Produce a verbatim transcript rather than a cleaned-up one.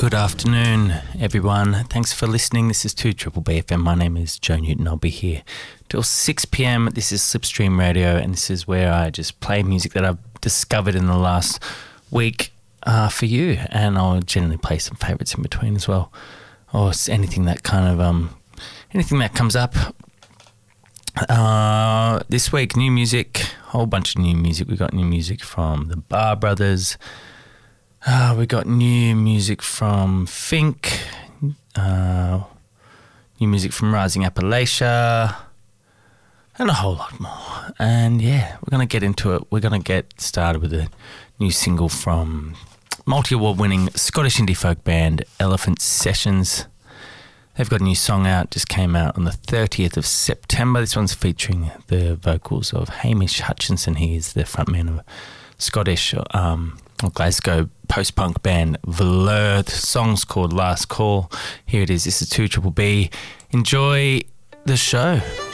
Good afternoon, everyone. Thanks for listening. This is two Triple B F M. My name is Joe Newton. I'll be here till six p.m. This is Slipstream Radio, and this is where I just play music that I've discovered in the last week uh, for you, and I'll generally play some favourites in between as well, or anything that kind of um, anything that comes up. Uh, this week, new music, whole bunch of new music. We got new music from the Bar Brothers. Uh, we got new music from Fink, uh, new music from Rising Appalachia, and a whole lot more. And yeah, we're going to get into it. We're going to get started with a new single from multi-award winning Scottish indie folk band Elephant Sessions. They've got a new song out, just came out on the thirtieth of September. This one's featuring the vocals of Hamish Hutchinson. He is the frontman of Scottish um, or Glasgow post-punk band Velour. The song's called Last Call. Here it is. This is two Triple B. Enjoy the show.